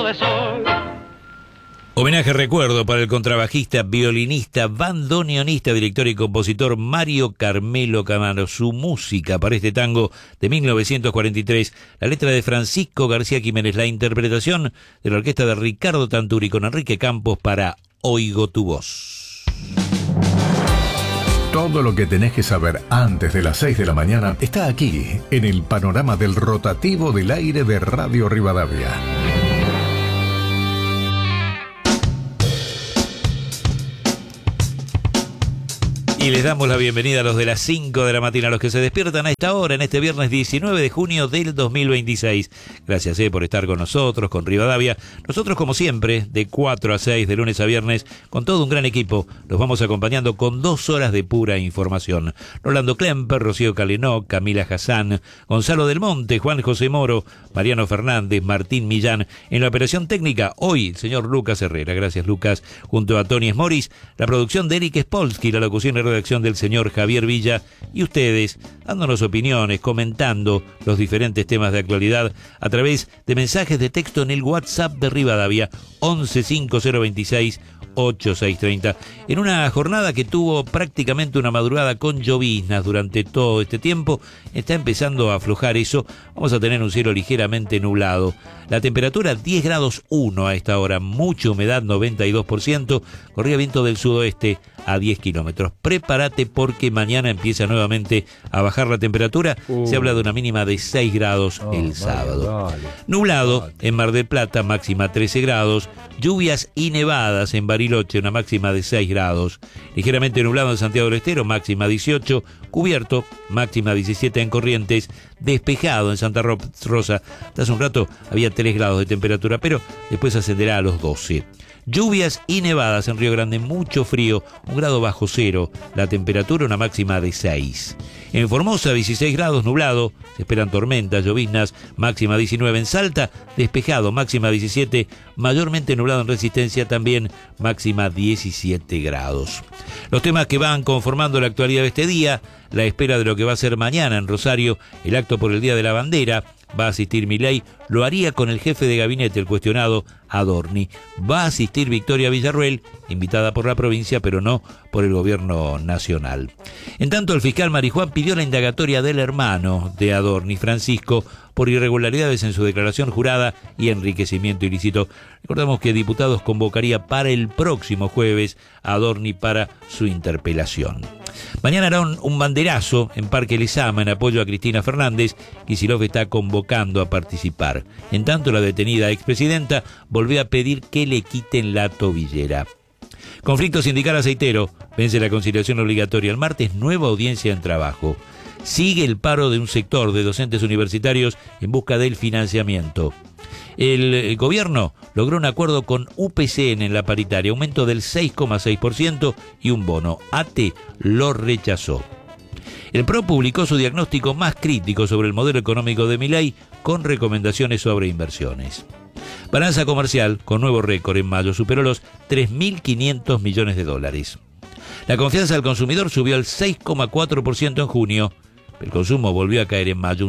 de sol. Homenaje recuerdo para el contrabajista, violinista, bandoneonista, director y compositor Mario Carmelo Camaro. Su música para este tango de 1943, la letra de Francisco García Jiménez, la interpretación de la orquesta de Ricardo Tanturi con Enrique Campos para Oigo tu voz. Todo lo que tenés que saber antes de las 6 de la mañana está aquí, en el panorama del rotativo del aire de Radio Rivadavia. Y les damos la bienvenida a los de las 5 de la mañana, a los que se despiertan a esta hora, en este viernes 19 de junio del 2026. Gracias por estar con nosotros, con Rivadavia. Nosotros, como siempre, de 4 a 6, de lunes a viernes, con todo un gran equipo, los vamos acompañando con 2 horas de pura información. Rolando Klemper, Rocío Calenó, Camila Hassan, Gonzalo del Monte, Juan José Moro, Mariano Fernández, Martín Millán. En la operación técnica, hoy, el señor Lucas Herrera. Gracias, Lucas. Junto a Tony Smoris, la producción de Eric Spolsky, la locución y redacción del señor Javier Villa, y ustedes dándonos opiniones, comentando los diferentes temas de actualidad a través de mensajes de texto en el WhatsApp de Rivadavia 115026 8630, en una jornada que tuvo prácticamente una madrugada con lloviznas durante todo este tiempo. Está empezando a aflojar eso, vamos a tener un cielo ligeramente nublado. La temperatura 10 grados 1 a esta hora, mucha humedad 92%, corría viento del sudoeste a 10 kilómetros. Prepárate porque mañana empieza nuevamente a bajar la temperatura, se habla de una mínima de 6 grados el sábado. Nublado en Mar del Plata, máxima 13 grados, lluvias y nevadas en Bariloche, una máxima de 6 grados, ligeramente nublado en Santiago del Estero, máxima 18, cubierto, máxima 17 en Corrientes, despejado en Santa Rosa, hasta hace un rato había 3 grados de temperatura, pero después ascenderá a los 12. Lluvias y nevadas en Río Grande, mucho frío, 1 grado bajo cero, la temperatura una máxima de 6. En Formosa 16 grados nublado, se esperan tormentas, lloviznas, máxima 19 en Salta, despejado, máxima 17, mayormente nublado en Resistencia también, máxima 17 grados. Los temas que van conformando la actualidad de este día, la espera de lo que va a ser mañana en Rosario, el acto por el Día de la Bandera. Va a asistir Milei, lo haría con el jefe de gabinete, el cuestionado Adorni. Va a asistir Victoria Villarruel, invitada por la provincia, pero no por el gobierno nacional. En tanto, el fiscal Marijuán pidió la indagatoria del hermano de Adorni, Francisco, por irregularidades en su declaración jurada y enriquecimiento ilícito. Recordamos que Diputados convocaría para el próximo jueves a Adorni para su interpelación. Mañana hará un banderazo en Parque Lezama en apoyo a Cristina Fernández. Kicillof está convocando a participar. En tanto, la detenida expresidenta volvió a pedir que le quiten la tobillera. Conflicto sindical aceitero. Vence la conciliación obligatoria. El martes, nueva audiencia en trabajo. Sigue el paro de un sector de docentes universitarios en busca del financiamiento. El gobierno logró un acuerdo con UPCN en la paritaria, aumento del 6,6% y un bono. ATE lo rechazó. El PRO publicó su diagnóstico más crítico sobre el modelo económico de Milei con recomendaciones sobre inversiones. Balanza comercial con nuevo récord en mayo, superó los 3.500 millones de dólares. La confianza del consumidor subió al 6,4% en junio. El consumo volvió a caer en mayo un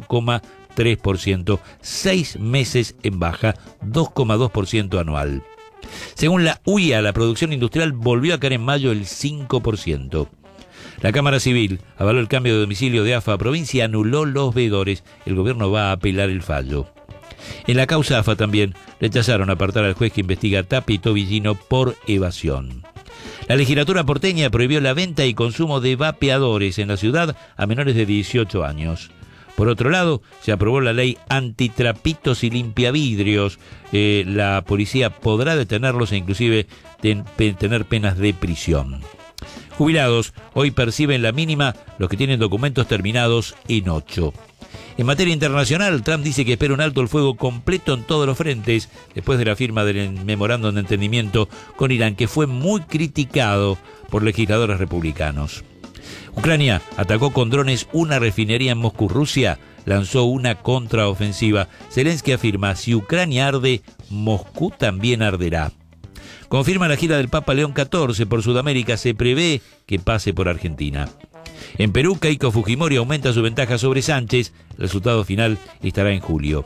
0,3%, 6 meses en baja, 2,2% anual. Según la UIA, la producción industrial volvió a caer en mayo el 5%. La Cámara Civil avaló el cambio de domicilio de AFA a provincia y anuló los veedores. El gobierno va a apelar el fallo. En la causa AFA también rechazaron apartar al juez que investiga a Tapia y Tobillino por evasión. La legislatura porteña prohibió la venta y consumo de vapeadores en la ciudad a menores de 18 años. Por otro lado, se aprobó la ley antitrapitos y limpiavidrios. La policía podrá detenerlos e inclusive tener penas de prisión. Jubilados hoy perciben la mínima los que tienen documentos terminados en 8. En materia internacional, Trump dice que espera un alto el fuego completo en todos los frentes después de la firma del memorándum de entendimiento con Irán, que fue muy criticado por legisladores republicanos. Ucrania atacó con drones una refinería en Moscú. Rusia lanzó una contraofensiva. Zelensky afirma: si Ucrania arde, Moscú también arderá. Confirma la gira del Papa León XIV por Sudamérica. Se prevé que pase por Argentina. En Perú, Keiko Fujimori aumenta su ventaja sobre Sánchez. El resultado final estará en julio.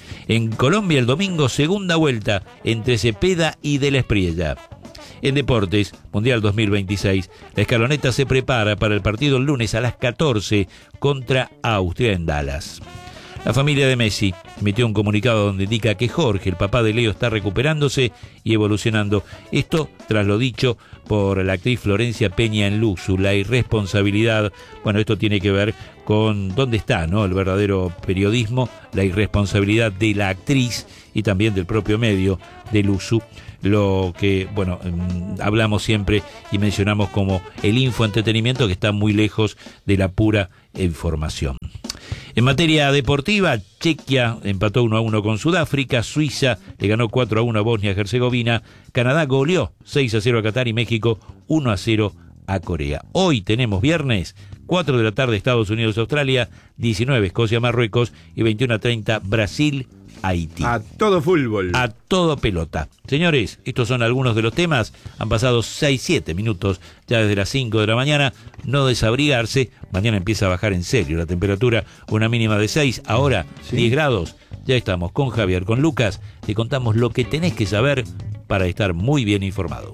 En Colombia el domingo, segunda vuelta entre Cepeda y De la Espriella. En deportes, Mundial 2026, la escaloneta se prepara para el partido el lunes a las 14 contra Austria en Dallas. La familia de Messi emitió un comunicado donde indica que Jorge, el papá de Leo, está recuperándose y evolucionando. Esto tras lo dicho por la actriz Florencia Peña en Luzu, la irresponsabilidad. Bueno, esto tiene que ver con dónde está, ¿no?, el verdadero periodismo, la irresponsabilidad de la actriz y también del propio medio de Luzu. Lo que, bueno, hablamos siempre y mencionamos como el infoentretenimiento, que está muy lejos de la pura información. En materia deportiva, Chequia empató 1-1 con Sudáfrica, Suiza le ganó 4-1 a Bosnia-Herzegovina, Canadá goleó 6-0 a Qatar y México 1-0 a Corea. Hoy tenemos viernes, 4 de la tarde Estados Unidos-Australia, 19 Escocia-Marruecos y 21:30 Brasil-Haití. A todo fútbol. A todo pelota. Señores, estos son algunos de los temas. Han pasado 6-7 minutos ya desde las 5 de la mañana. No desabrigarse. Mañana empieza a bajar en serio la temperatura. Una mínima de 6. Ahora 10 grados. Ya estamos con Javier, con Lucas. Te contamos lo que tenés que saber para estar muy bien informado.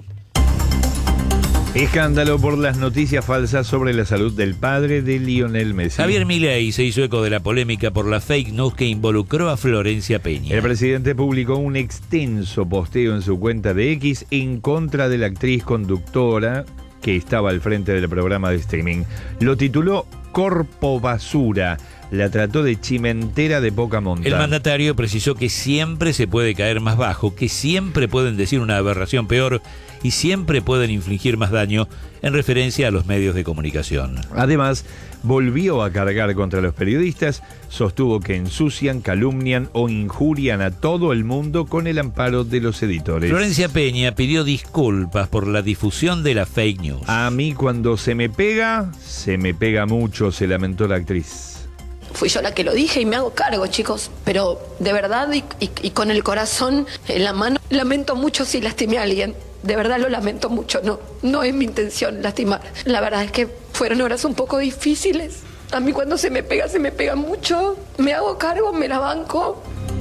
Escándalo por las noticias falsas sobre la salud del padre de Lionel Messi. Javier Milei se hizo eco de la polémica por la fake news que involucró a Florencia Peña. El presidente publicó un extenso posteo en su cuenta de X en contra de la actriz conductora que estaba al frente del programa de streaming. Lo tituló Corpo Basura. La trató de chimentera de poca monta. El mandatario precisó que siempre se puede caer más bajo, que siempre pueden decir una aberración peor y siempre pueden infligir más daño, en referencia a los medios de comunicación. Además, volvió a cargar contra los periodistas, sostuvo que ensucian, calumnian o injurian a todo el mundo con el amparo de los editores. Florencia Peña pidió disculpas por la difusión de la fake news. A mí cuando se me pega mucho, se lamentó la actriz. Fui yo la que lo dije y me hago cargo, chicos. Pero de verdad y con el corazón en la mano, lamento mucho si lastimé a alguien. De verdad lo lamento mucho. No es mi intención lastimar. La verdad es que fueron horas un poco difíciles. A mí cuando se me pega mucho. Me hago cargo, me la banco.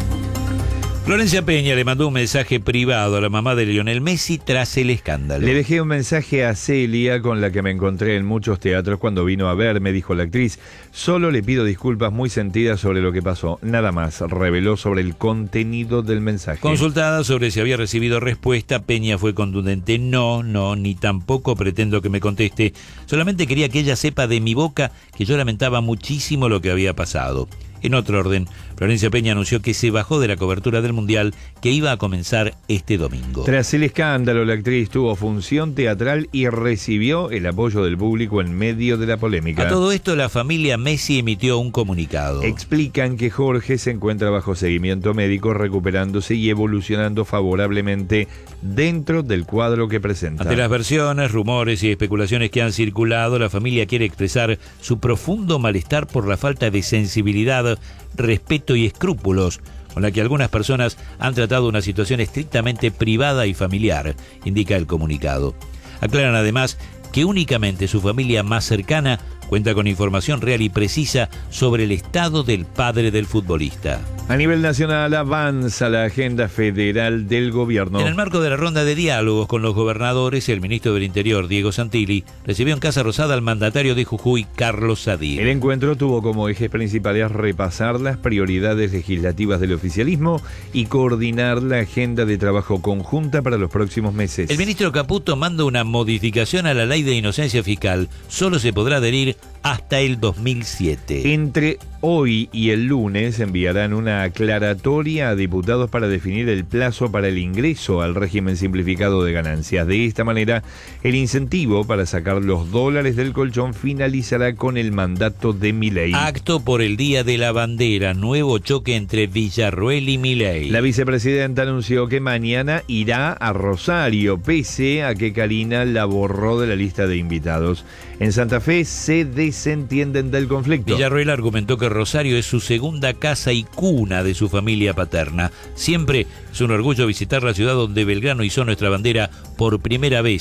Florencia Peña le mandó un mensaje privado a la mamá de Lionel Messi tras el escándalo. Le dejé un mensaje a Celia, con la que me encontré en muchos teatros cuando vino a verme, dijo la actriz. Solo le pido disculpas muy sentidas sobre lo que pasó. Nada más, reveló sobre el contenido del mensaje. Consultada sobre si había recibido respuesta, Peña fue contundente. No, ni tampoco pretendo que me conteste. Solamente quería que ella sepa de mi boca que yo lamentaba muchísimo lo que había pasado. En otro orden, Florencia Peña anunció que se bajó de la cobertura del Mundial que iba a comenzar este domingo. Tras el escándalo, la actriz tuvo función teatral y recibió el apoyo del público en medio de la polémica. A todo esto, la familia Messi emitió un comunicado. Explican que Jorge se encuentra bajo seguimiento médico, recuperándose y evolucionando favorablemente dentro del cuadro que presenta. Ante las versiones, rumores y especulaciones que han circulado, la familia quiere expresar su profundo malestar por la falta de sensibilidad, respeto y escrúpulos con la que algunas personas han tratado una situación estrictamente privada y familiar, indica el comunicado. Aclaran además que únicamente su familia más cercana cuenta con información real y precisa sobre el estado del padre del futbolista. A nivel nacional avanza la agenda federal del gobierno. En el marco de la ronda de diálogos con los gobernadores, el ministro del Interior, Diego Santilli, recibió en Casa Rosada al mandatario de Jujuy, Carlos Sadir. El encuentro tuvo como ejes principales repasar las prioridades legislativas del oficialismo y coordinar la agenda de trabajo conjunta para los próximos meses. El ministro Caputo manda una modificación a la ley de inocencia fiscal. Solo se podrá adherir hasta el 2007. Entre hoy y el lunes enviarán una aclaratoria a diputados para definir el plazo para el ingreso al régimen simplificado de ganancias. De esta manera, el incentivo para sacar los dólares del colchón finalizará con el mandato de Milei. Acto por el Día de la Bandera, nuevo choque entre Villarroel y Milei. La vicepresidenta anunció que mañana irá a Rosario, pese a que Karina la borró de la lista de invitados. En Santa Fe se desentienden del conflicto. Villarroel argumentó que Rosario es su segunda casa y cuna de su familia paterna. Siempre es un orgullo visitar la ciudad donde Belgrano izó nuestra bandera por primera vez,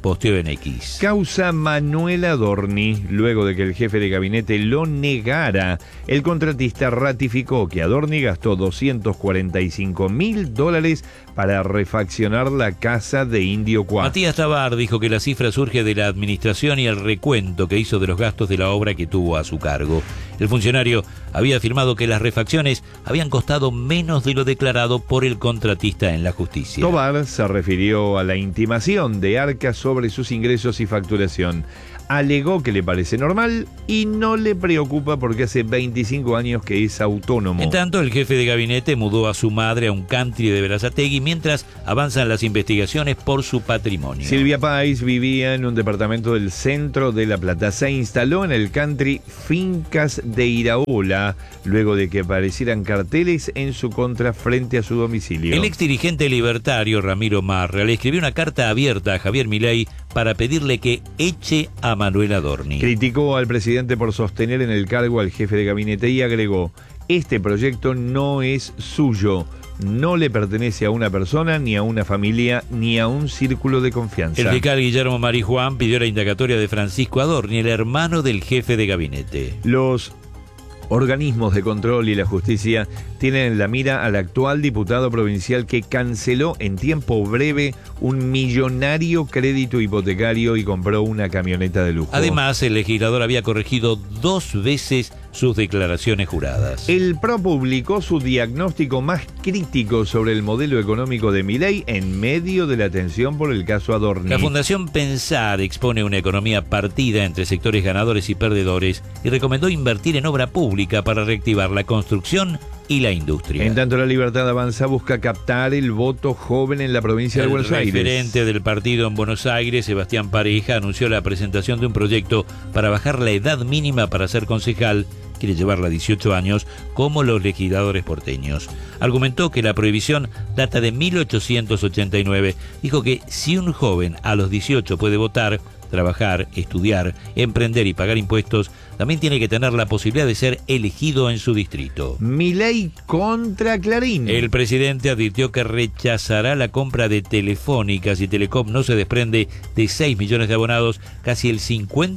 posteó en X. Causa Manuel Adorni. Luego de que el jefe de gabinete lo negara, el contratista ratificó que Adorni gastó $245.000 para refaccionar la casa de Indio Cuá. Matías Tabar dijo que la cifra surge de la administración y el recuento que hizo de los gastos de la obra que tuvo a su cargo. El funcionario había afirmado que las refacciones habían costado menos de lo declarado por el contratista en la justicia. Tobar se refirió a la intimación de Arca sobre sus ingresos y facturación. Alegó que le parece normal y no le preocupa porque hace 25 años que es autónomo. En tanto, el jefe de gabinete mudó a su madre a un country de Berazategui mientras avanzan las investigaciones por su patrimonio. Silvia Páez vivía en un departamento del centro de La Plata. Se instaló en el country Fincas de Iraola luego de que aparecieran carteles en su contra frente a su domicilio. El exdirigente libertario Ramiro Marra le escribió una carta abierta a Javier Milei para pedirle que eche a Manuel Adorni. Criticó al presidente por sostener en el cargo al jefe de gabinete y agregó: este proyecto no es suyo, no le pertenece a una persona, ni a una familia, ni a un círculo de confianza. El fiscal Guillermo Marijuán pidió la indagatoria de Francisco Adorni, el hermano del jefe de gabinete. Los organismos de control y la justicia tienen en la mira al actual diputado provincial que canceló en tiempo breve un millonario crédito hipotecario y compró una camioneta de lujo. Además, el legislador había corregido 2 veces sus declaraciones juradas. El PRO publicó su diagnóstico más crítico sobre el modelo económico de Milei en medio de la tensión por el caso Adorni. La Fundación Pensar expone una economía partida entre sectores ganadores y perdedores y recomendó invertir en obra pública para reactivar la construcción y la industria. En tanto, La Libertad Avanza busca captar el voto joven en la provincia de Buenos Aires. El referente del partido en Buenos Aires, Sebastián Pareja, anunció la presentación de un proyecto para bajar la edad mínima para ser concejal. Quiere llevarla a 18 años, como los legisladores porteños. Argumentó que la prohibición data de 1889. Dijo que si un joven a los 18 puede votar, trabajar, estudiar, emprender y pagar impuestos, también tiene que tener la posibilidad de ser elegido en su distrito. Milei contra Clarín. El presidente advirtió que rechazará la compra de Telefónica si Telecom no se desprende de 6 millones de abonados, casi el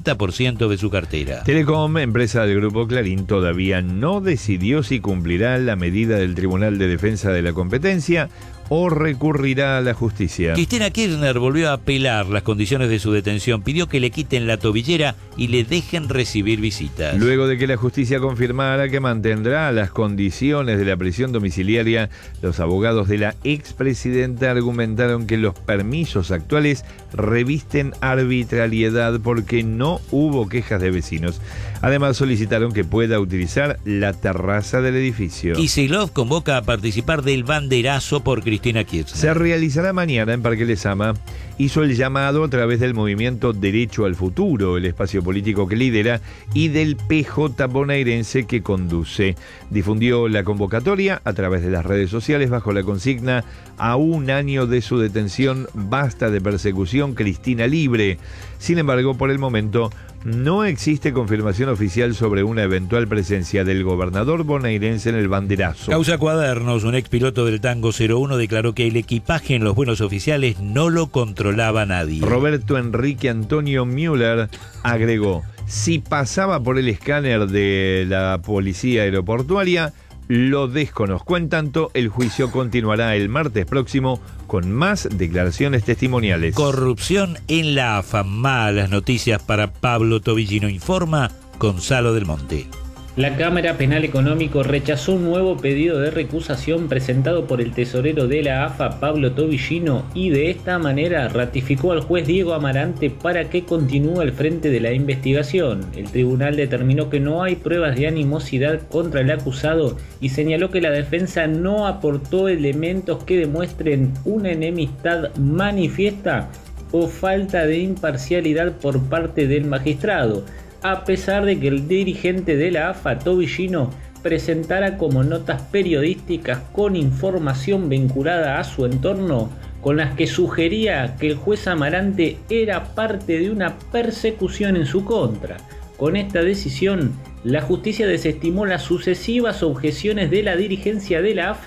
50% de su cartera. Telecom, empresa del grupo Clarín, todavía no decidió si cumplirá la medida del Tribunal de Defensa de la Competencia o recurrirá a la justicia. Cristina Kirchner volvió a apelar las condiciones de su detención, pidió que le quiten la tobillera y le dejen recibir visitas. Luego de que la justicia confirmara que mantendrá las condiciones de la prisión domiciliaria, los abogados de la expresidenta argumentaron que los permisos actuales revisten arbitrariedad porque no hubo quejas de vecinos. Además, solicitaron que pueda utilizar la terraza del edificio. Kicillof convoca a participar del banderazo por Cristina Kirchner. Se realizará mañana en Parque Lezama. Hizo el llamado a través del movimiento Derecho al Futuro, el espacio político que lidera, y del PJ bonaerense que conduce. Difundió la convocatoria a través de las redes sociales bajo la consigna: a un año de su detención, basta de persecución, Cristina libre. Sin embargo, por el momento, no existe confirmación oficial sobre una eventual presencia del gobernador bonaerense en el banderazo. Causa Cuadernos, un expiloto del Tango 01, declaró que el equipaje en los vuelos oficiales no lo controlaba nadie. Roberto Enrique Antonio Müller agregó: si pasaba por el escáner de la policía aeroportuaria, lo desconozco. En tanto, el juicio continuará el martes próximo con más declaraciones testimoniales. Corrupción en la AFA. Malas noticias para Pablo Tobillino, informa Gonzalo del Monte. La Cámara Penal Económico rechazó un nuevo pedido de recusación presentado por el tesorero de la AFA, Pablo Tobillino, y de esta manera ratificó al juez Diego Amarante para que continúe al frente de la investigación. El tribunal determinó que no hay pruebas de animosidad contra el acusado y señaló que la defensa no aportó elementos que demuestren una enemistad manifiesta o falta de imparcialidad por parte del magistrado, a pesar de que el dirigente de la AFA, Tobillino, presentara como notas periodísticas con información vinculada a su entorno, con las que sugería que el juez Amarante era parte de una persecución en su contra. Con esta decisión, la justicia desestimó las sucesivas objeciones de la dirigencia de la AFA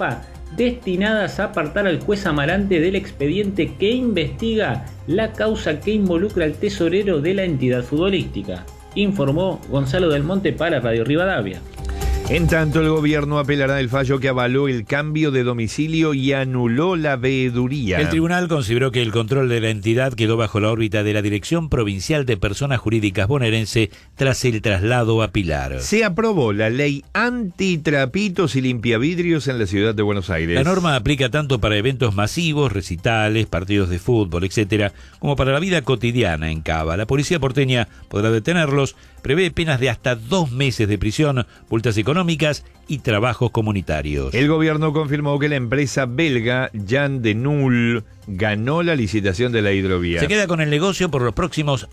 destinadas a apartar al juez Amarante del expediente que investiga la causa que involucra al tesorero de la entidad futbolística, informó Gonzalo Del Monte para Radio Rivadavia. En tanto, el gobierno apelará el fallo que avaló el cambio de domicilio y anuló la veeduría. El tribunal consideró que el control de la entidad quedó bajo la órbita de la Dirección Provincial de Personas Jurídicas bonaerense tras el traslado a Pilar. Se aprobó la ley antitrapitos y limpiavidrios en la ciudad de Buenos Aires. La norma aplica tanto para eventos masivos, recitales, partidos de fútbol, etcétera, como para la vida cotidiana en Cava. La policía porteña podrá detenerlos, prevé penas de hasta 2 meses de prisión, multas económicas y trabajos comunitarios. El gobierno confirmó que la empresa belga Jan de Nul ganó la licitación de la hidrovía. Se queda con el negocio por los próximos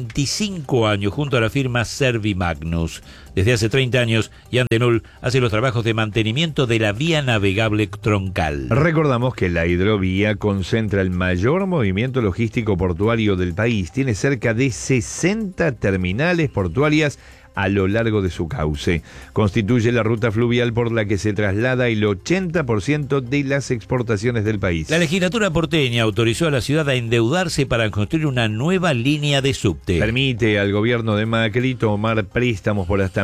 25 años junto a la firma Servimagnus. Desde hace 30 años, Jan de Nul hace los trabajos de mantenimiento de la vía navegable troncal. Recordamos que la hidrovía concentra el mayor movimiento logístico portuario del país. Tiene cerca de 60 terminales portuarias a lo largo de su cauce. Constituye la ruta fluvial por la que se traslada el 80% de las exportaciones del país. La legislatura porteña autorizó a la ciudad a endeudarse para construir una nueva línea de subte. Permite al gobierno de Macri tomar préstamos por hasta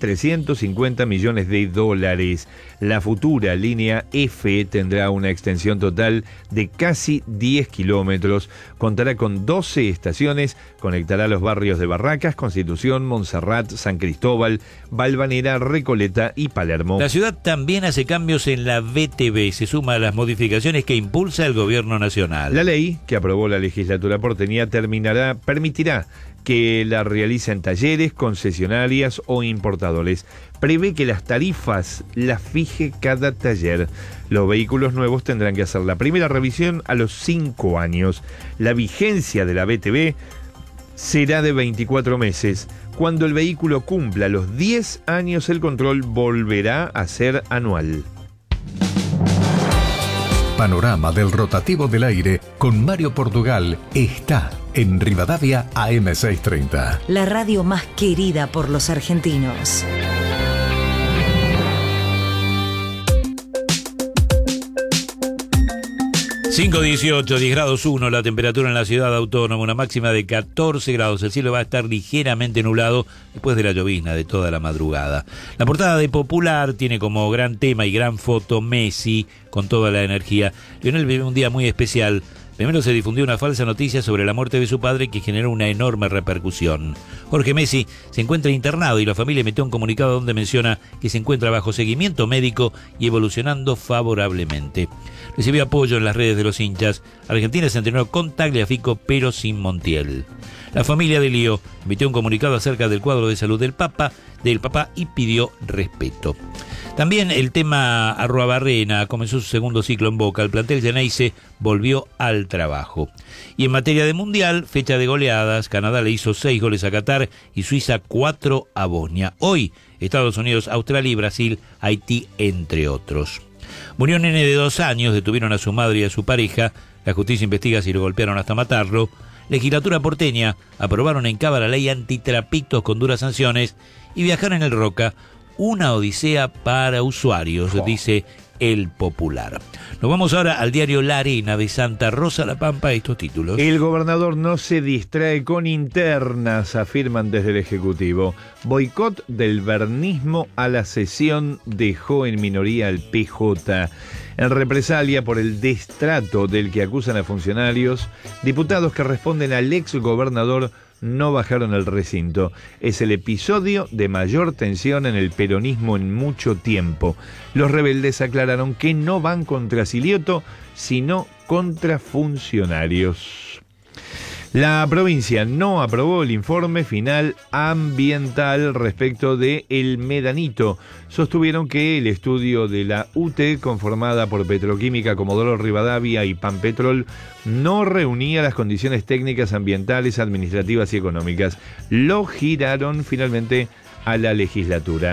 1.350 millones de dólares. La futura línea F tendrá una extensión total de casi 10 kilómetros. Contará con 12 estaciones, conectará los barrios de Barracas, Constitución, Montserrat, San Cristóbal, Valvanera, Recoleta y Palermo. La ciudad también hace cambios en la VTB, se suma a las modificaciones que impulsa el gobierno nacional. La ley que aprobó la legislatura porteña permitirá que la realicen talleres, concesionarias o importadores. Prevé que las tarifas las fije cada taller. Los vehículos nuevos tendrán que hacer la primera revisión a los 5 años. La vigencia de la VTB será de 24 meses. Cuando el vehículo cumpla los 10 años, el control volverá a ser anual. Panorama del rotativo del aire con Mario Portugal está en Rivadavia AM630. La radio más querida por los argentinos. 5:18, 10 grados 1 la temperatura en la ciudad autónoma, una máxima de 14 grados. El cielo va a estar ligeramente nublado después de la llovizna de toda la madrugada. La portada de Popular tiene como gran tema y gran foto Messi con toda la energía. Lionel vive un día muy especial. Primero se difundió una falsa noticia sobre la muerte de su padre que generó una enorme repercusión. Jorge Messi se encuentra internado y la familia emitió un comunicado donde menciona que se encuentra bajo seguimiento médico y evolucionando favorablemente. Recibió apoyo en las redes de los hinchas. Argentina se entrenó con Tagliafico pero sin Montiel. La familia de Lío emitió un comunicado acerca del cuadro de salud del papá y pidió respeto. También el tema Arruabarrena comenzó su segundo ciclo en Boca. El plantel Geneise volvió al trabajo. Y en materia de mundial, fecha de goleadas, Canadá le hizo 6 goles a Qatar y Suiza 4 a Bosnia. Hoy, Estados Unidos, Australia y Brasil, Haití, entre otros. Murió un nene de 2 años, detuvieron a su madre y a su pareja. La justicia investiga si lo golpearon hasta matarlo. Legislatura porteña aprobaron en Cava la ley antitrapitos con duras sanciones y viajar en el Roca, una odisea para usuarios, dice el Popular. Nos vamos ahora al diario La Arena de Santa Rosa La Pampa, estos títulos. El gobernador no se distrae con internas, afirman desde el Ejecutivo. Boicot del vernismo a la sesión dejó en minoría al PJ. En represalia por el destrato del que acusan a funcionarios, diputados que responden al ex gobernador no bajaron al recinto. Es el episodio de mayor tensión en el peronismo en mucho tiempo. Los rebeldes aclararon que no van contra Silioto, sino contra funcionarios. La provincia no aprobó el informe final ambiental respecto de El Medanito. Sostuvieron que el estudio de la UTE, conformada por Petroquímica Comodoro Rivadavia y Panpetrol, no reunía las condiciones técnicas, ambientales, administrativas y económicas. Lo giraron finalmente a la legislatura.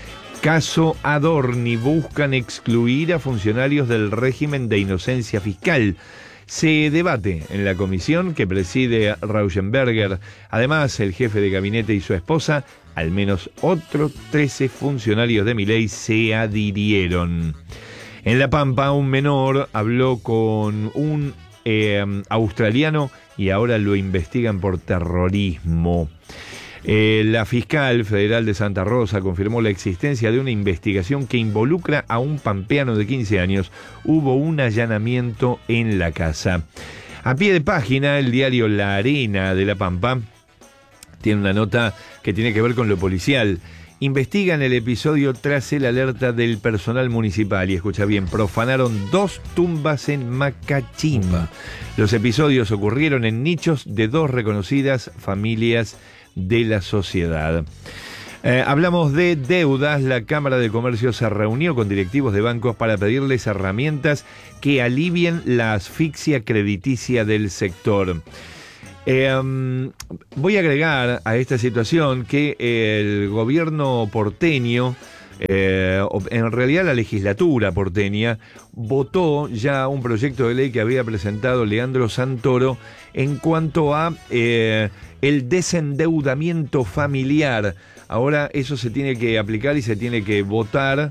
Caso Adorni, buscan excluir a funcionarios del régimen de inocencia fiscal. Se debate en la comisión que preside Rauschenberger. Además, el jefe de gabinete y su esposa, al menos otros 13 funcionarios de Milei se adhirieron. En La Pampa, un menor habló con un australiano y ahora lo investigan por terrorismo. La fiscal federal de Santa Rosa confirmó la existencia de una investigación que involucra a un pampeano de 15 años. Hubo un allanamiento en la casa. A pie de página, el diario La Arena de La Pampa tiene una nota que tiene que ver con lo policial. Investigan el episodio tras el alerta del personal municipal. Y escucha bien, profanaron 2 tumbas en Macachín. Los episodios ocurrieron en nichos de 2 reconocidas familias de la sociedad. Hablamos de deudas. La Cámara de Comercio se reunió con directivos de bancos para pedirles herramientas que alivien la asfixia crediticia del sector. Voy a agregar a esta situación que el gobierno porteño, en realidad la legislatura porteña, votó ya un proyecto de ley que había presentado Leandro Santoro en cuanto a el desendeudamiento familiar. Ahora eso se tiene que aplicar y se tiene que votar.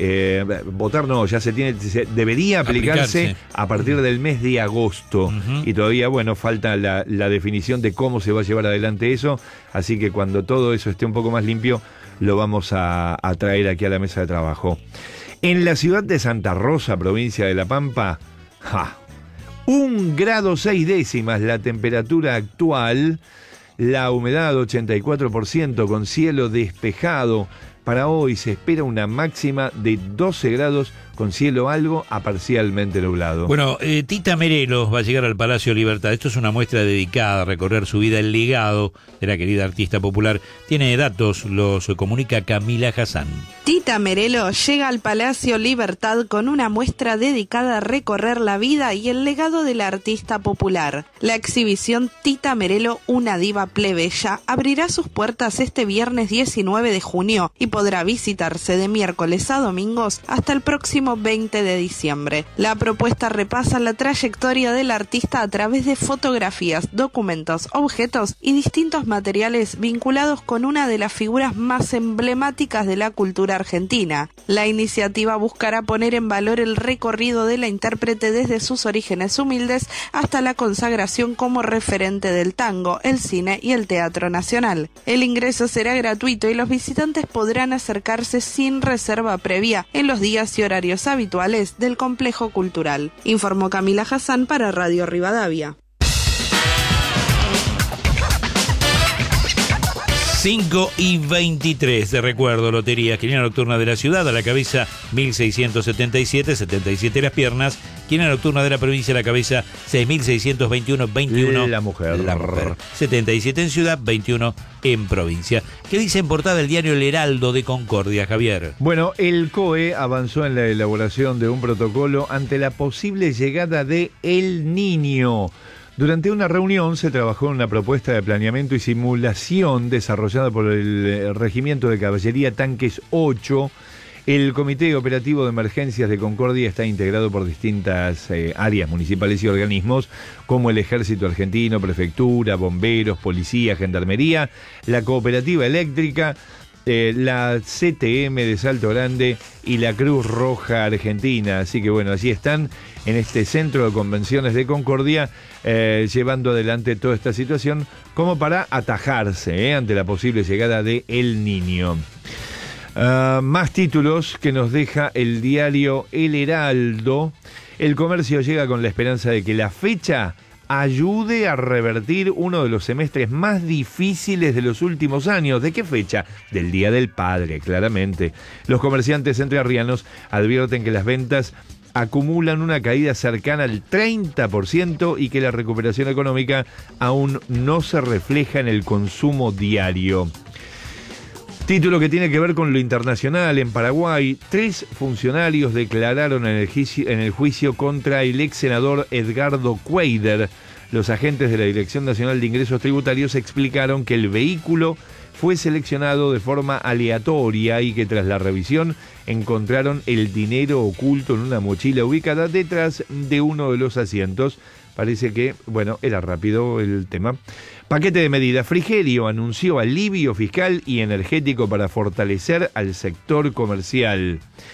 Debería aplicarse a partir del mes de agosto. Y todavía, falta la definición de cómo se va a llevar adelante eso. Así que cuando todo eso esté un poco más limpio, lo vamos a traer aquí a la mesa de trabajo. En la ciudad de Santa Rosa, provincia de La Pampa, 1 grado 6 décimas la temperatura actual. La humedad 84%, con cielo despejado. Para hoy se espera una máxima de 12 grados con cielo algo a parcialmente nublado. Bueno, Tita Merelo va a llegar al Palacio Libertad. Esto es una muestra dedicada a recorrer su vida, el legado de la querida artista popular. Tiene datos, los comunica Camila Hassan. Tita Merelo llega al Palacio Libertad con una muestra dedicada a recorrer la vida y el legado de la artista popular. La exhibición Tita Merelo, una diva plebeya, abrirá sus puertas este viernes 19 de junio y podrá visitarse de miércoles a domingos hasta el próximo 20 de diciembre. La propuesta repasa la trayectoria del artista a través de fotografías, documentos, objetos y distintos materiales vinculados con una de las figuras más emblemáticas de la cultura argentina. La iniciativa buscará poner en valor el recorrido de la intérprete desde sus orígenes humildes hasta la consagración como referente del tango, el cine y el teatro nacional. El ingreso será gratuito y los visitantes podrán acercarse sin reserva previa en los días y horarios habituales del complejo cultural. Informó Camila Hassan para Radio Rivadavia. 5:23, de recuerdo, lotería, quiniela nocturna de la ciudad, a la cabeza 1677, 77 las piernas, quiniela nocturna de la provincia, a la cabeza 6621, 21 la mujer. 77 en ciudad, 21 en provincia. ¿Qué dice en portada el diario El Heraldo de Concordia, Javier? Bueno, el COE avanzó en la elaboración de un protocolo ante la posible llegada de El Niño. Durante una reunión se trabajó en una propuesta de planeamiento y simulación desarrollada por el Regimiento de Caballería Tanques 8. El Comité Operativo de Emergencias de Concordia está integrado por distintas áreas municipales y organismos como el Ejército Argentino, Prefectura, Bomberos, Policía, Gendarmería, la Cooperativa Eléctrica, la CTM de Salto Grande y la Cruz Roja Argentina. Así que allí están en este centro de convenciones de Concordia llevando adelante toda esta situación como para atajarse ante la posible llegada de El Niño. Más títulos que nos deja el diario El Heraldo. El comercio llega con la esperanza de que la fecha ayude a revertir uno de los semestres más difíciles de los últimos años. ¿De qué fecha? Del Día del Padre, claramente. Los comerciantes entrerrianos advierten que las ventas acumulan una caída cercana al 30% y que la recuperación económica aún no se refleja en el consumo diario. Título que tiene que ver con lo internacional. En Paraguay, 3 funcionarios declararon en el juicio contra el ex senador Edgardo Cuéllar. Los agentes de la Dirección Nacional de Ingresos Tributarios explicaron que el vehículo fue seleccionado de forma aleatoria y que tras la revisión encontraron el dinero oculto en una mochila ubicada detrás de uno de los asientos. Parece que, era rápido el tema. Paquete de medidas. Frigerio anunció alivio fiscal y energético para fortalecer al sector comercial.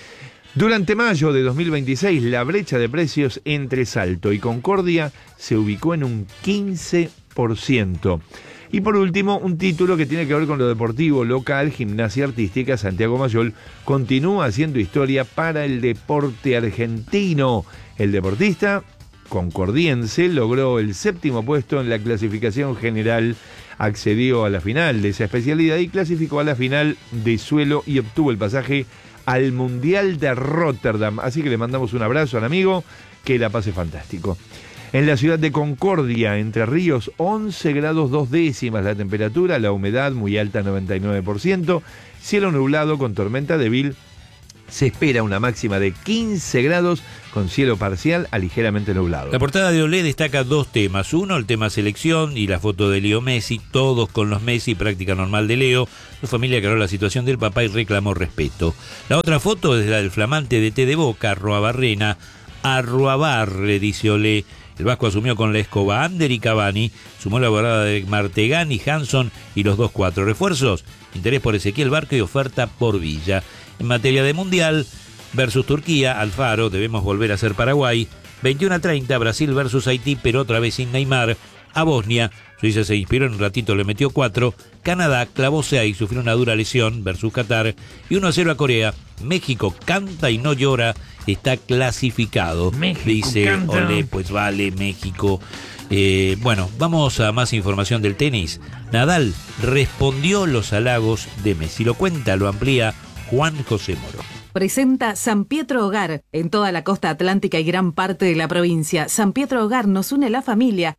Durante mayo de 2026, la brecha de precios entre Salto y Concordia se ubicó en un 15%. Y por último, un título que tiene que ver con lo deportivo local. Gimnasia Artística Santiago Mayol continúa haciendo historia para el deporte argentino. El deportista concordiense logró el 7º puesto en la clasificación general, accedió a la final de esa especialidad y clasificó a la final de suelo y obtuvo el pasaje al Mundial de Rotterdam. Así que le mandamos un abrazo al amigo, que la pase fantástico. En la ciudad de Concordia, Entre Ríos, 11 grados 2 décimas la temperatura, la humedad muy alta, 99%, cielo nublado con tormenta débil. Se espera una máxima de 15 grados con cielo parcial a ligeramente nublado. La portada de Olé destaca 2 temas. Uno, el tema selección y la foto de Leo Messi, todos con los Messi, práctica normal de Leo. Su familia aclaró la situación del papá y reclamó respeto. La otra foto es la del flamante DT de Boca, Arruabarrena. Arruabarre, dice Olé. El vasco asumió con la escoba Ander y Cavani, sumó la borrada de Martegani, Hanson y los 2-4 refuerzos. Interés por Ezequiel Barco y oferta por Villa. En materia de Mundial, versus Turquía, Alfaro, debemos volver a ser Paraguay. 21-30, Brasil versus Haití, pero otra vez sin Neymar. A Bosnia, Suiza se inspiró en un ratito, le metió 4. Canadá clavó 6, sufrió una dura lesión versus Qatar. Y 1-0 a Corea. México canta y no llora, está clasificado. México dice canta. Olé, pues vale, México. Bueno, vamos a más información del tenis. Nadal respondió los halagos de Messi. Lo cuenta, lo amplía Juan José Moro. Presenta San Pietro Hogar en toda la costa atlántica y gran parte de la provincia. San Pietro Hogar nos une la familia.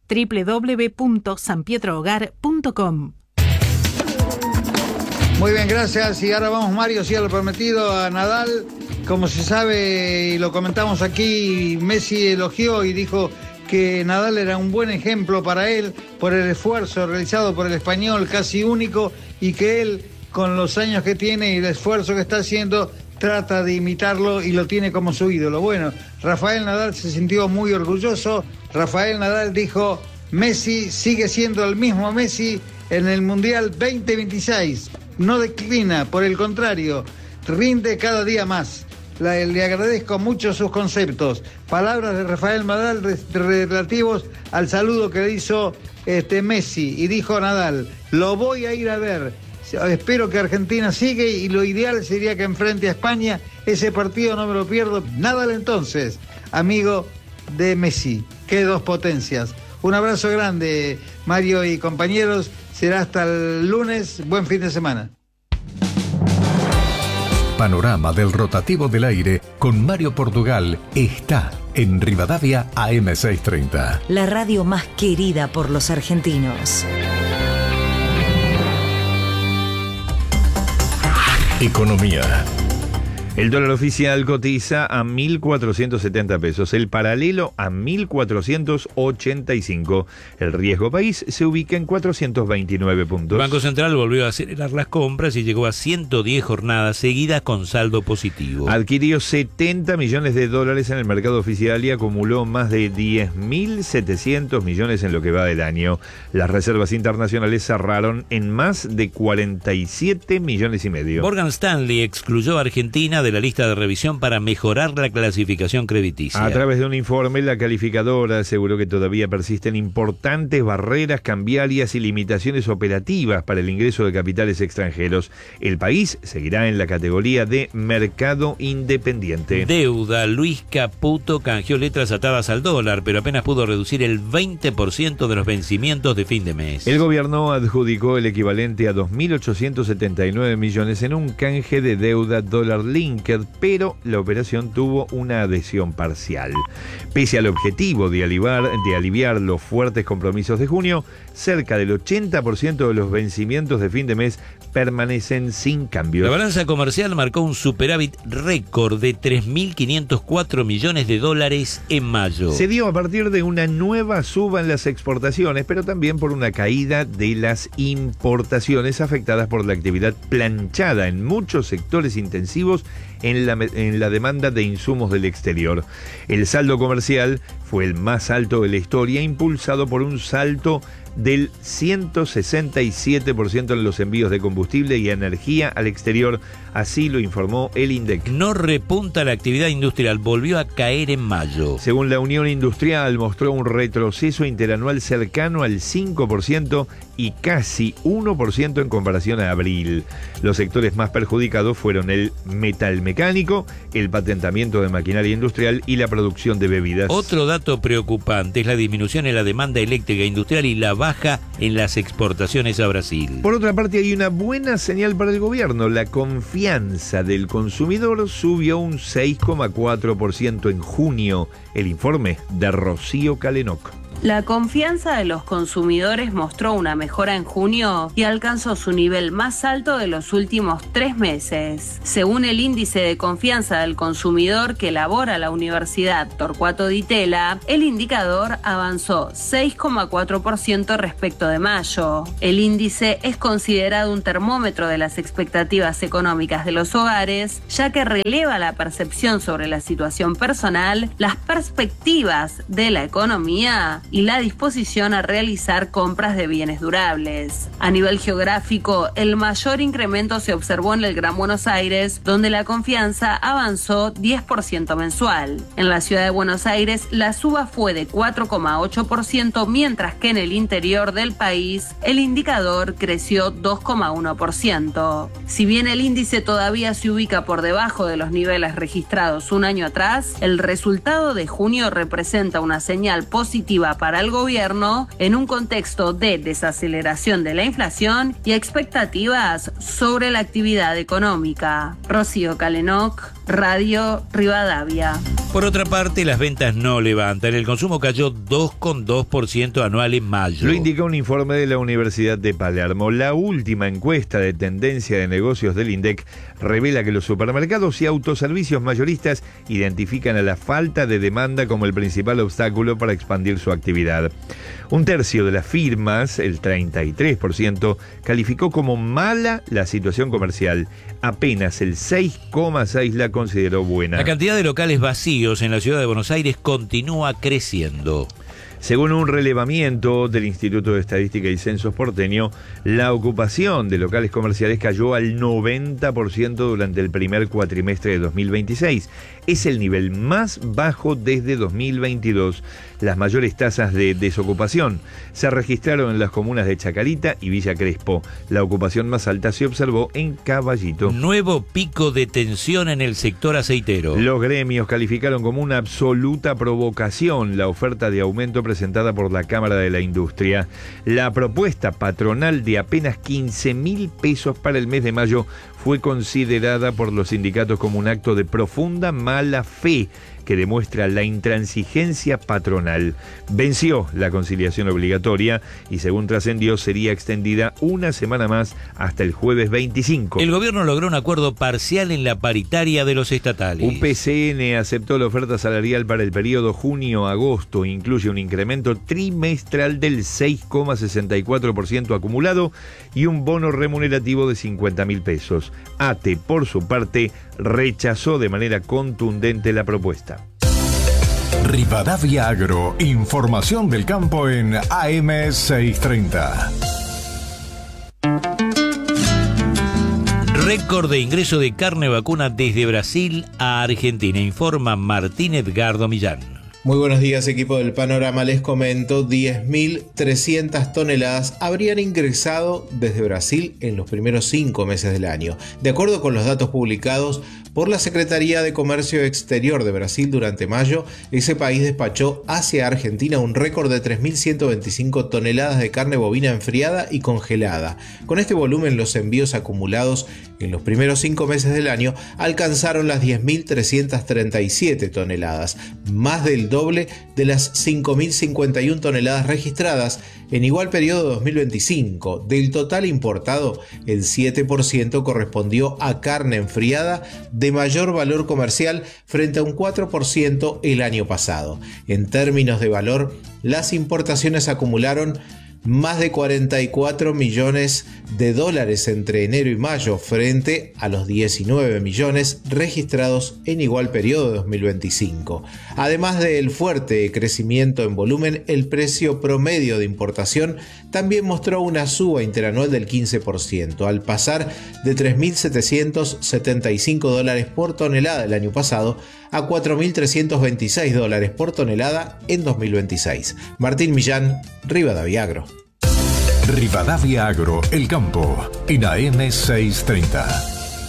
www.sanpietrohogar.com. Muy bien, gracias. Y ahora vamos, Mario, sí, a lo prometido, a Nadal. Como se sabe y lo comentamos aquí, Messi elogió y dijo que Nadal era un buen ejemplo para él por el esfuerzo realizado por el español, casi único, y que él, con los años que tiene y el esfuerzo que está haciendo, trata de imitarlo y lo tiene como su ídolo. Bueno, Rafael Nadal se sintió muy orgulloso. Rafael Nadal dijo: Messi sigue siendo el mismo Messi en el Mundial 2026. No declina, por el contrario, rinde cada día más. Le agradezco mucho sus conceptos. Palabras de Rafael Nadal relativos al saludo que le hizo Messi. Y dijo Nadal: lo voy a ir a ver. Espero que Argentina siga y lo ideal sería que enfrente a España. Ese partido no me lo pierdo. Nadal, entonces, amigo de Messi. Qué dos potencias. Un abrazo grande, Mario y compañeros. Será hasta el lunes. Buen fin de semana. Panorama del rotativo del aire con Mario Portugal está en Rivadavia AM630. La radio más querida por los argentinos. Economía. El dólar oficial cotiza a 1.470 pesos, el paralelo a 1.485. El riesgo país se ubica en 429 puntos. El Banco Central volvió a acelerar las compras y llegó a 110 jornadas seguidas con saldo positivo. Adquirió 70 millones de dólares en el mercado oficial y acumuló más de 10.700 millones en lo que va del año. Las reservas internacionales cerraron en más de 47 millones y medio. Morgan Stanley excluyó a Argentina de la lista de revisión para mejorar la clasificación crediticia. A través de un informe, la calificadora aseguró que todavía persisten importantes barreras cambiarias y limitaciones operativas para el ingreso de capitales extranjeros. El país seguirá en la categoría de mercado independiente. Deuda. Luis Caputo canjeó letras atadas al dólar, pero apenas pudo reducir el 20% de los vencimientos de fin de mes. El gobierno adjudicó el equivalente a 2.879 millones en un canje de deuda dólar linked, pero la operación tuvo una adhesión parcial. Pese al objetivo de aliviar los fuertes compromisos de junio, cerca del 80% de los vencimientos de fin de mes permanecen sin cambios. La balanza comercial marcó un superávit récord de 3.504 millones de dólares en mayo. Se dio a partir de una nueva suba en las exportaciones, pero también por una caída de las importaciones afectadas por la actividad planchada en muchos sectores intensivos en la demanda de insumos del exterior. El saldo comercial fue el más alto de la historia, impulsado por un salto del 167% en los envíos de combustible y energía al exterior, así lo informó el INDEC. No repunta la actividad industrial, volvió a caer en mayo. Según la Unión Industrial, mostró un retroceso interanual cercano al 5% y casi 1% en comparación a abril. Los sectores más perjudicados fueron el metalmecánico, el patentamiento de maquinaria industrial y la producción de bebidas. Otro dato preocupante es la disminución en la demanda eléctrica industrial y la baja en las exportaciones a Brasil. Por otra parte, hay una buena señal para el gobierno. La confianza del consumidor subió un 6,4% en junio. El informe de Rocío Calenoc. La confianza de los consumidores mostró una mejora en junio y alcanzó su nivel más alto de los últimos 3 meses. Según el índice de confianza del consumidor que elabora la Universidad Torcuato Di Tella, el indicador avanzó 6,4% respecto de mayo. El índice es considerado un termómetro de las expectativas económicas de los hogares, ya que releva la percepción sobre la situación personal, las perspectivas de la economía y la disposición a realizar compras de bienes durables. A nivel geográfico, el mayor incremento se observó en el Gran Buenos Aires, donde la confianza avanzó 10% mensual. En la ciudad de Buenos Aires, la suba fue de 4,8%, mientras que en el interior del país, el indicador creció 2,1%. Si bien el índice todavía se ubica por debajo de los niveles registrados un año atrás, el resultado de junio representa una señal positiva para el gobierno en un contexto de desaceleración de la inflación y expectativas sobre la actividad económica. Rocío Calenoc, Radio Rivadavia. Por otra parte, las ventas no levantan. El consumo cayó 2,2% anual en mayo. Lo indica un informe de la Universidad de Palermo. La última encuesta de tendencia de negocios del INDEC revela que los supermercados y autoservicios mayoristas identifican a la falta de demanda como el principal obstáculo para expandir su actividad. Un tercio de las firmas, el 33%, calificó como mala la situación comercial. Apenas el 6,6% la consideró buena. La cantidad de locales vacíos en la ciudad de Buenos Aires continúa creciendo. Según un relevamiento del Instituto de Estadística y Censos porteño, la ocupación de locales comerciales cayó al 90% durante el primer cuatrimestre de 2026. Es el nivel más bajo desde 2022. Las mayores tasas de desocupación se registraron en las comunas de Chacarita y Villa Crespo. La ocupación más alta se observó en Caballito. Nuevo pico de tensión en el sector aceitero. Los gremios calificaron como una absoluta provocación la oferta de aumento presentada por la Cámara de la Industria. La propuesta patronal de apenas 15.000 pesos para el mes de mayo fue considerada por los sindicatos como un acto de profunda mala fe que demuestra la intransigencia patronal. Venció la conciliación obligatoria y, según trascendió, sería extendida una semana más hasta el jueves 25. El gobierno logró un acuerdo parcial en la paritaria de los estatales. UPCN aceptó la oferta salarial para el periodo junio-agosto. Incluye un incremento trimestral del 6,64% acumulado y un bono remunerativo de 50.000 pesos. ATE, por su parte, rechazó de manera contundente la propuesta. Rivadavia Agro, información del campo en AM 630. Récord de ingreso de carne vacuna desde Brasil a Argentina, informa Martín Edgardo Millán. Muy buenos días, equipo del Panorama. Les comento, 10.300 toneladas habrían ingresado desde Brasil en los primeros 5 meses del año. De acuerdo con los datos publicados por la Secretaría de Comercio Exterior de Brasil durante mayo, ese país despachó hacia Argentina un récord de 3.125 toneladas de carne bovina enfriada y congelada. Con este volumen, los envíos acumulados en los primeros 5 meses del año alcanzaron las 10.337 toneladas, más del doble de las 5.051 toneladas registradas en igual periodo de 2025. Del total importado, el 7% correspondió a carne enfriada de mayor valor comercial frente a un 4% el año pasado. En términos de valor, las importaciones acumularon más de 44 millones de dólares entre enero y mayo, frente a los 19 millones registrados en igual periodo de 2025. Además del fuerte crecimiento en volumen, el precio promedio de importación también mostró una suba interanual del 15%, al pasar de 3.775 dólares por tonelada el año pasado a 4.326 dólares por tonelada en 2026. Martín Millán, Rivadavia Agro. Rivadavia Agro, el campo, en AM 630.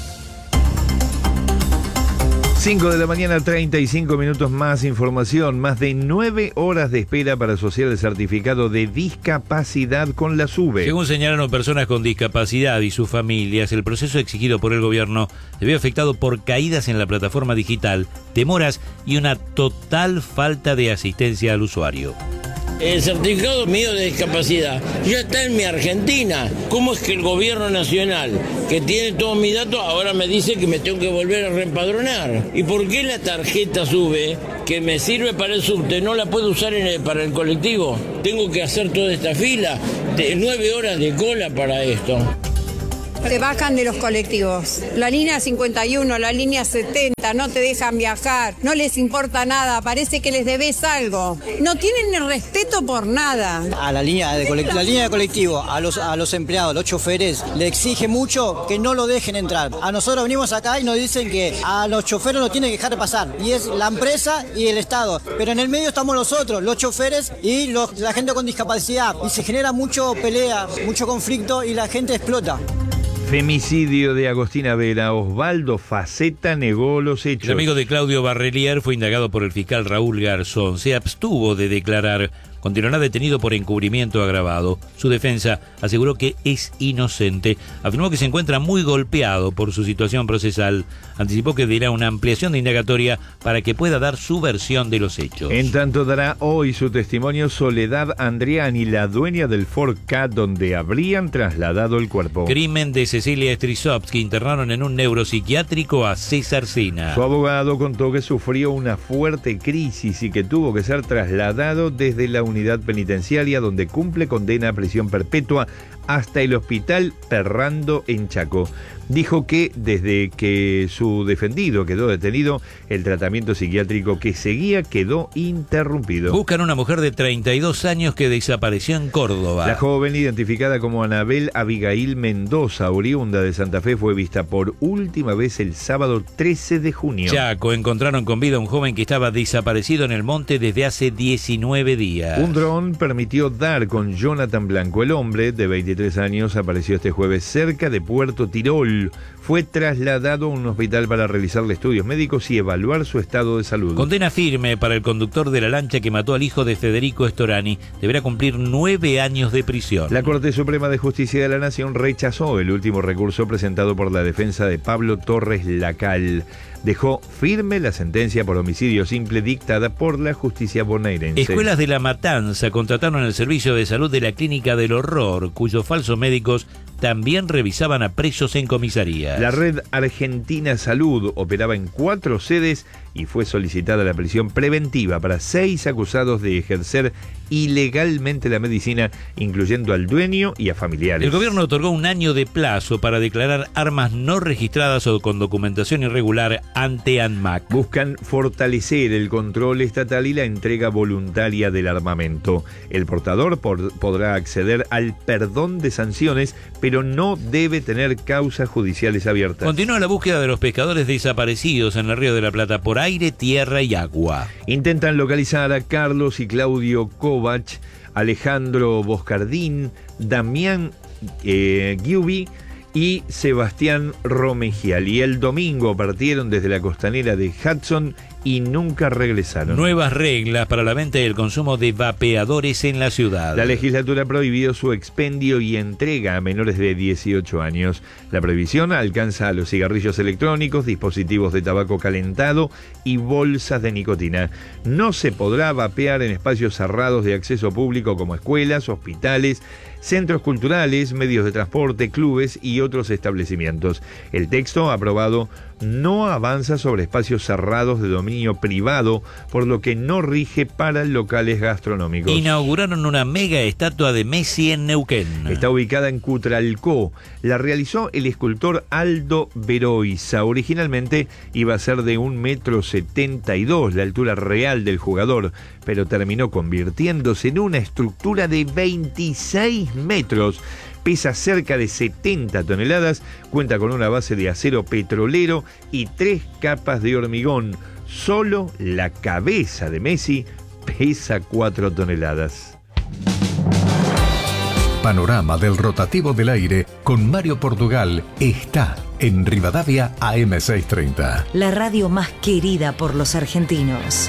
5 de la mañana, 35 minutos más. Información: más de 9 horas de espera para asociar el certificado de discapacidad con la SUBE. Según señalaron personas con discapacidad y sus familias, el proceso exigido por el gobierno se vio afectado por caídas en la plataforma digital, demoras y una total falta de asistencia al usuario. El certificado mío de discapacidad ya está en mi Argentina. ¿Cómo es que el gobierno nacional, que tiene todos mis datos, ahora me dice que me tengo que volver a reempadronar? ¿Y por qué la tarjeta SUBE, que me sirve para el subte, no la puedo usar para el colectivo? Tengo que hacer toda esta fila de 9 horas de cola para esto. Te bajan de los colectivos. La línea 51, la línea 70, no te dejan viajar, no les importa nada, parece que les debes algo. No tienen el respeto por nada. A la línea de colectivo, a los empleados, a los choferes, le exige mucho que no lo dejen entrar. A nosotros venimos acá y nos dicen que a los choferes nos tienen que dejar pasar. Y es la empresa y el Estado. Pero en el medio estamos nosotros, los choferes y la gente con discapacidad. Y se genera mucho pelea, mucho conflicto y la gente explota. Femicidio de Agostina Vera. Osvaldo Faceta negó los hechos. El amigo de Claudio Barrelier fue indagado por el fiscal Raúl Garzón. Se abstuvo de declarar. Continuará detenido por encubrimiento agravado. Su defensa aseguró que es inocente. Afirmó que se encuentra muy golpeado por su situación procesal. Anticipó que dirá una ampliación de indagatoria para que pueda dar su versión de los hechos. En tanto, dará hoy su testimonio Soledad Andriani, la dueña del Ford Ka, donde habrían trasladado el cuerpo. Crimen de Cecilia Strisovsky. Internaron en un neuropsiquiátrico a César Sina. Su abogado contó que sufrió una fuerte crisis y que tuvo que ser trasladado desde la unidad penitenciaria donde cumple condena a prisión perpetua hasta el hospital Perrando en Chaco. Dijo que desde que su defendido quedó detenido, el tratamiento psiquiátrico que seguía quedó interrumpido. Buscan una mujer de 32 años que desapareció en Córdoba. La joven, identificada como Anabel Abigail Mendoza, oriunda de Santa Fe, fue vista por última vez el sábado 13 de junio. Chaco, encontraron con vida a un joven que estaba desaparecido en el monte desde hace 19 días. Un dron permitió dar con Jonathan Blanco. El hombre, de 23 años, apareció este jueves cerca de Puerto Tirol. Fue trasladado a un hospital para realizarle estudios médicos y evaluar su estado de salud. Condena firme para el conductor de la lancha que mató al hijo de Federico Storani. Deberá cumplir 9 años de prisión. La Corte Suprema de Justicia de la Nación rechazó el último recurso presentado por la defensa de Pablo Torres Lacal. Dejó firme la sentencia por homicidio simple dictada por la justicia bonaerense. Escuelas de La Matanza contrataron el servicio de salud de la Clínica del Horror, cuyos falsos médicos también revisaban a presos en comisarías. La Red Argentina Salud operaba en 4 sedes y fue solicitada la prisión preventiva para 6 acusados de ejercer ilegalmente la medicina, incluyendo al dueño y a familiares. El gobierno otorgó un año de plazo para declarar armas no registradas o con documentación irregular ante ANMAC. Buscan fortalecer el control estatal y la entrega voluntaria del armamento. El portador podrá acceder al perdón de sanciones, pero no debe tener causas judiciales abiertas. Continúa la búsqueda de los pescadores desaparecidos en el Río de la Plata por aire, tierra y agua. Intentan localizar a Carlos y Claudio Kovac, Alejandro Boscardín, Damián Giubi y Sebastián Romegial. Y el domingo partieron desde la costanera de Hudson y nunca regresaron. Nuevas reglas para la venta y el consumo de vapeadores en la ciudad. La legislatura prohibió su expendio y entrega a menores de 18 años. La prohibición alcanza a los cigarrillos electrónicos, dispositivos de tabaco calentado y bolsas de nicotina. No se podrá vapear en espacios cerrados de acceso público como escuelas, hospitales, centros culturales, medios de transporte, clubes y otros establecimientos. El texto, aprobado no avanza sobre espacios cerrados de dominio privado, por lo que no rige para locales gastronómicos. Inauguraron una mega estatua de Messi en Neuquén. Está ubicada en Cutralcó. La realizó el escultor Aldo Veroiza. Originalmente iba a ser de 1,72 m, la altura real del jugador, pero terminó convirtiéndose en una estructura de 26 metros. Pesa cerca de 70 toneladas, cuenta con una base de acero petrolero y 3 capas de hormigón. Solo la cabeza de Messi pesa 4 toneladas. Panorama del rotativo del aire con Mario Portugal está en Rivadavia AM630. La radio más querida por los argentinos.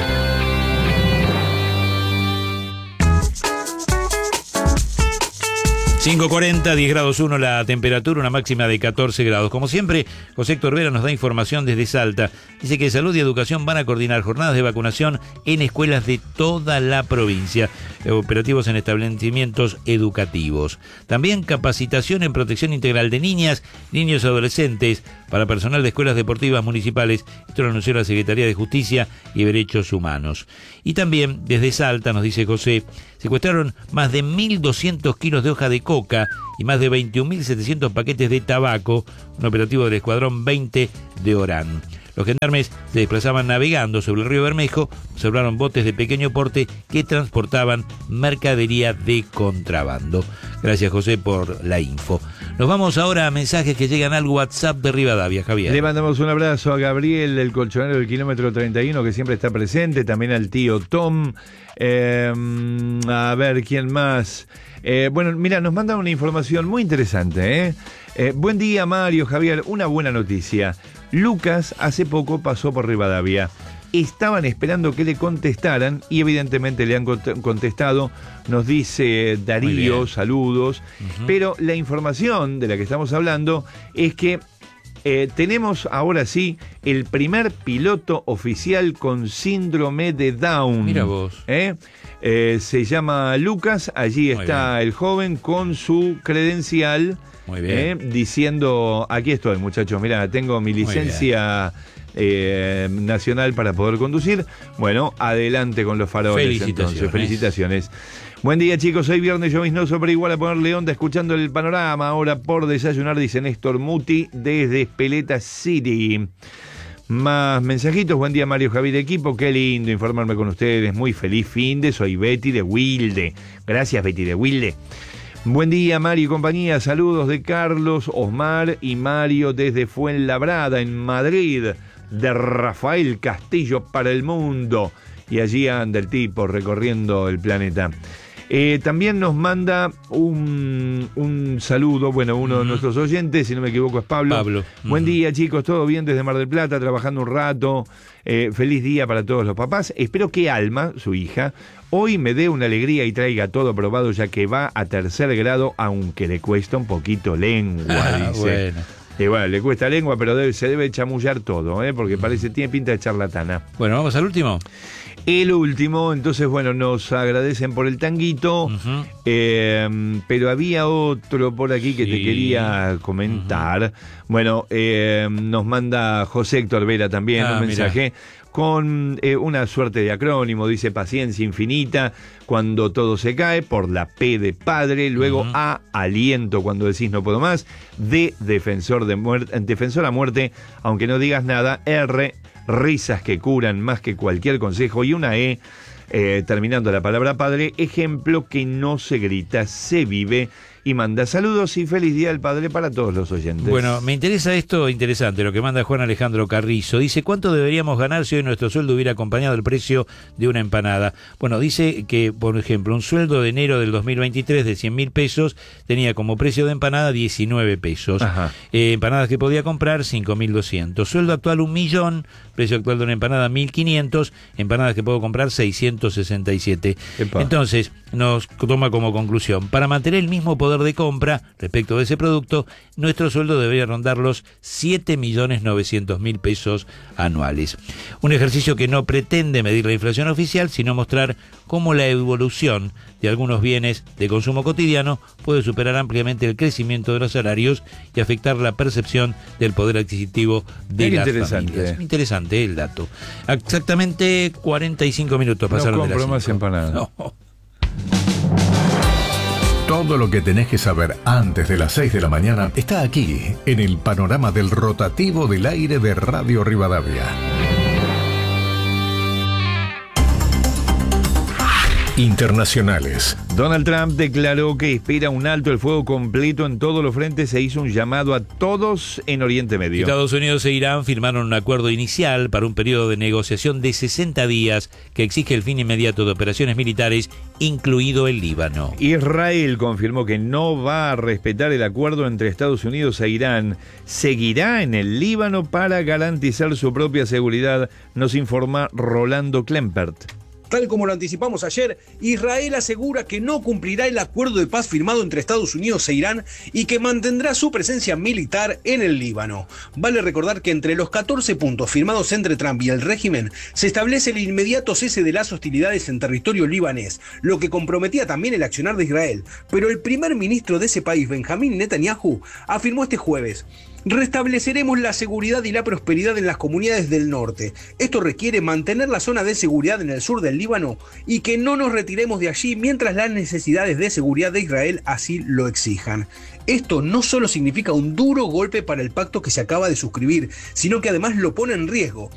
5:40, 10 grados 1 la temperatura, una máxima de 14 grados. Como siempre, José Héctor Vera nos da información desde Salta. Dice que Salud y Educación van a coordinar jornadas de vacunación en escuelas de toda la provincia, operativos en establecimientos educativos. También capacitación en protección integral de niñas, niños y adolescentes para personal de escuelas deportivas municipales. Esto lo anunció la Secretaría de Justicia y Derechos Humanos. Y también desde Salta, nos dice José, secuestraron más de 1.200 kilos de hoja de coca y más de 21.700 paquetes de tabaco, un operativo del Escuadrón 20 de Orán. Los gendarmes se desplazaban navegando sobre el río Bermejo, observaron botes de pequeño porte que transportaban mercadería de contrabando. Gracias, José, por la info. Nos vamos ahora a mensajes que llegan al WhatsApp de Rivadavia, Javier. Le mandamos un abrazo a Gabriel, el colchonero del kilómetro 31, que siempre está presente, también al tío Tom. A ver, ¿quién más? Bueno, mira, nos mandan una información muy interesante, buen día, Mario, Javier, una buena noticia. Lucas hace poco pasó por Rivadavia. Estaban esperando que le contestaran y evidentemente le han contestado. Nos dice Darío, saludos. Pero la información de la que estamos hablando es que tenemos ahora sí el primer piloto oficial con síndrome de Down. Mira vos. Se llama Lucas, allí está el joven con su credencial. Muy bien. Diciendo, aquí estoy, muchachos, mirá, tengo mi licencia nacional para poder conducir. Bueno, adelante con los faroles. Entonces, felicitaciones. Buen día, chicos, hoy viernes lloviznoso, pero igual a ponerle onda escuchando el panorama. Ahora por desayunar, dice Néstor Muti desde Espeleta City. Más mensajitos. Buen día, Mario, Javier, equipo. Qué lindo informarme con ustedes. Muy feliz fin de. Soy Betty de Wilde. Gracias, Betty de Wilde. Buen día, Mario y compañía. Saludos de Carlos, Osmar y Mario desde Fuenlabrada, en Madrid. De Rafael Castillo para el mundo. Y allí anda el tipo recorriendo el planeta. También nos manda un saludo, bueno, uno de nuestros oyentes, si no me equivoco es Pablo. Buen día, chicos, todo bien desde Mar del Plata, trabajando un rato. Feliz día para todos los papás. Espero que Alma, su hija, hoy me dé una alegría y traiga todo aprobado, ya que va a 3er grado, aunque le cuesta un poquito lengua, dice. Bueno. Y bueno, le cuesta lengua, pero se debe chamullar todo, porque tiene pinta de charlatana. Bueno, vamos al último. El último, entonces, bueno, nos agradecen por el tanguito, pero había otro por aquí que te quería comentar. Bueno, nos manda José Héctor Vera también un mensaje con una suerte de acrónimo, dice paciencia infinita cuando todo se cae, por la P de padre, luego A, aliento cuando decís no puedo más, D, defensor a muerte, aunque no digas nada, R, risas que curan más que cualquier consejo, y una E, terminando la palabra padre, ejemplo que no se grita, se vive. Y manda saludos y feliz día del padre para todos los oyentes. Bueno, me interesa esto interesante, lo que manda Juan Alejandro Carrizo. Dice, ¿cuánto deberíamos ganar si hoy nuestro sueldo hubiera acompañado el precio de una empanada? Bueno, dice que, por ejemplo, un sueldo de enero del 2023 de 100.000 pesos tenía como precio de empanada 19 pesos. Empanadas que podía comprar 5.200. Sueldo actual 1.000.000, precio actual de una empanada 1.500, empanadas que puedo comprar 667. Epa. Entonces, nos toma como conclusión: para mantener el mismo poder de compra respecto de ese producto, nuestro sueldo debería rondar los 7.900.000 pesos anuales. Un ejercicio que no pretende medir la inflación oficial, sino mostrar cómo la evolución de algunos bienes de consumo cotidiano puede superar ampliamente el crecimiento de los salarios y afectar la percepción del poder adquisitivo de las familias. Interesante el dato. Exactamente 45 minutos pasaron de las 5. No compro más empanadas. No. Todo lo que tenés que saber antes de las 6 de la mañana está aquí, en el panorama del rotativo del aire de Radio Rivadavia. Internacionales. Donald Trump declaró que espera un alto el fuego completo en todos los frentes e hizo un llamado a todos en Oriente Medio. Estados Unidos e Irán firmaron un acuerdo inicial para un periodo de negociación de 60 días que exige el fin inmediato de operaciones militares, incluido el Líbano. Israel confirmó que no va a respetar el acuerdo entre Estados Unidos e Irán. Seguirá en el Líbano para garantizar su propia seguridad, nos informa Rolando Klempert. Tal como lo anticipamos ayer, Israel asegura que no cumplirá el acuerdo de paz firmado entre Estados Unidos e Irán y que mantendrá su presencia militar en el Líbano. Vale recordar que entre los 14 puntos firmados entre Trump y el régimen se establece el inmediato cese de las hostilidades en territorio libanés, lo que comprometía también el accionar de Israel. Pero el primer ministro de ese país, Benjamín Netanyahu, afirmó este jueves: restableceremos la seguridad y la prosperidad en las comunidades del norte. Esto requiere mantener la zona de seguridad en el sur del Líbano y que no nos retiremos de allí mientras las necesidades de seguridad de Israel así lo exijan. Esto no solo significa un duro golpe para el pacto que se acaba de suscribir, sino que además lo pone en riesgo.